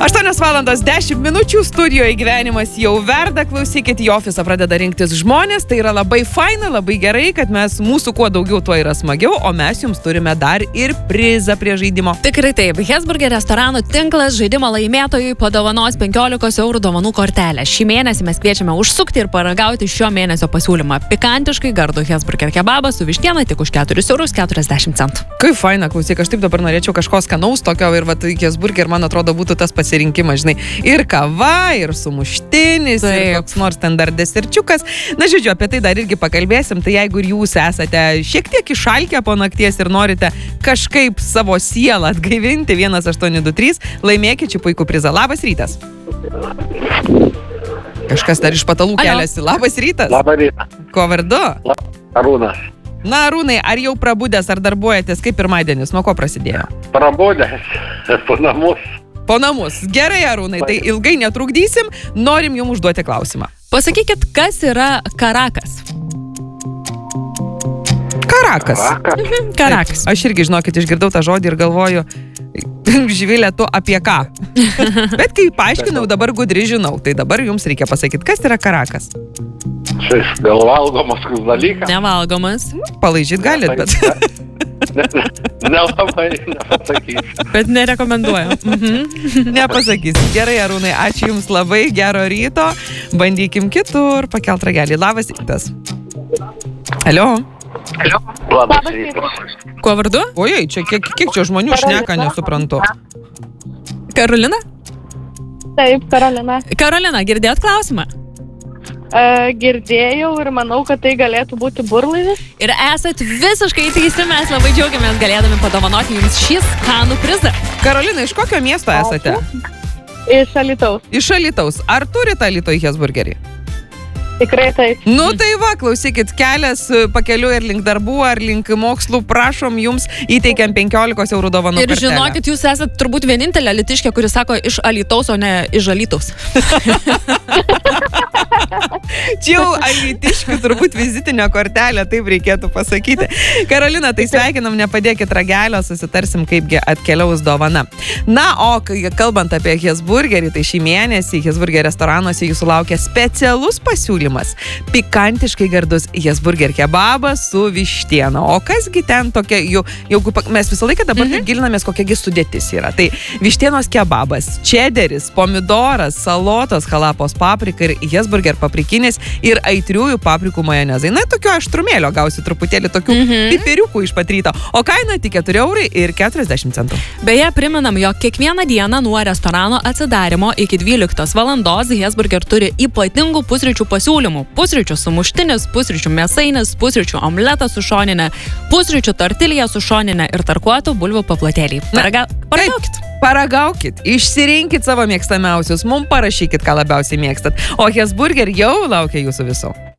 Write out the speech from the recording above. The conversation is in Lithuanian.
8:10 studijoje gyvenimas jau verda, klausykit, į ofisą pradeda rinktis žmonės, tai yra labai faina, labai gerai, kad mūsų kuo daugiau, tuo yra smagiau, o mes jums turime dar ir prizą prie žaidimo. Tikrai taip, Hesburger restoranų tinklas žaidimo laimėtojui padovanos 15 eurų dovanų kortelę. Šį mėnesį mes kviečiame užsukti ir paragauti šio mėnesio pasiūlymą. Pikantiškai gardų Hesburger kebabą su vištiena tik už 4,40 eurų. Kaip faina, klausyk, aš taip dabar norėčiau kažko skanaus tokio ir Hesburger, man atrodo, būtų tas pasirinkimas, žinai, ir kava, ir sumuštinis, ir koks nors ten dar deserčiukas. Na, žodžiu, apie tai dar irgi pakalbėsim, tai jeigu ir jūs esate šiek tiek išalkę po nakties ir norite kažkaip savo sielą atgaivinti, 1823, laimėkit šį puikų prizą. Labas rytas. Kažkas dar iš patalų keliasi. Labas rytas. Labas rytas. Ko vardu? Arūnas. Na, Arūnai, ar jau prabudęs, ar darbuojatės, kaip pirmadienis, nuo ko prasidėjo? Prabudęs, po namus. Po namus. Gerai, Arūnai, tai ilgai netrukdysim, norim jums užduoti klausimą. Pasakykit, kas yra Karakas? Karakas. Karakas. Aš irgi, žinokit, išgirdau tą žodį ir galvoju, Živilė, tu apie ką? Bet kai paaiškinau, dabar gudri žinau, tai dabar jums reikia pasakyti, kas yra Karakas. Šis gal valgomas dalykas. Nevalgomas. Palaižyt galit, bet... Nelabai nepasakysiu. Bet nerekomenduoju. Nepasakysiu. Gerai, Arūnai, ačiū jums labai, gero ryto. Bandykim kitur, pakelt ragelį. Labas rytas. Alio. Labas rytas. Kuo vardu? Ojai, čia kiek čia žmonių šneka, nesuprantu. Karolina? Taip, Karolina. Karolina, girdėjot klausimą? Girdėjau ir manau, kad tai galėtų būti burlaivis. Ir esat visiškai teisi, mes labai džiaugiamės galėdami padovanoti jums šį skanų prizą. Karolina, iš kokio miesto esate? Iš Alytaus. Iš Alytaus. Ar turite Alytoj Hesburgerį? Tikrai taip. Nu tai va, klausykit, kelias pakeliu ir link darbų, ar link mokslų, prašom, jums įteikiam 15 eurų dovanų kortelę. Ir žinokit, jūs esat turbūt vienintelė alytiškė, kuris sako iš Alytaus, o ne iš Alytaus. Čia jau alytiškių turbūt vizitinė kortelė, taip reikėtų pasakyti. Karolina, tai sveikinam, nepadėkit ragelio, susitarsim, kaipgi atkeliaus dovana. Na, o kalbant apie Hesburgerį, tai šį mėnesį Hesburger restoranuose jūsų laukia specialus pasiūlymas. Pikantiškai gardus Hesburger kebabas su vištiena. O kasgi ten tokia, jeigu mes visą laiką dabar gilinamės, kokiagi sudėtis yra. Tai vištienos kebabas, čederis, pomidoras, salotos, halapos paprika ir Hesburger paprikinis ir aitriųjų paprikų majonezai. Na, tokio aštrumėlio gausi truputėlį tokių pipiriukų iš pat ryto. O kaina tik 4,40 eurų. Beje, priminam, jog kiekvieną dieną nuo restorano atsidarimo iki 12 valandos Hesburger turi ypatingų pusryčių pasiūlymų. Pusryčių sumuštinis, pusryčių mėsainis, pusryčių omletas su šoninė, pusryčių tortilija su šoninė ir tarkuotų bulvių paplotėliai. Paragaukit. Paragaukit, išsirinkit savo mėgstamiausius, mums parašykit, ką labiausiai mėgstat. O Hesburger jau laukia jūsų visų.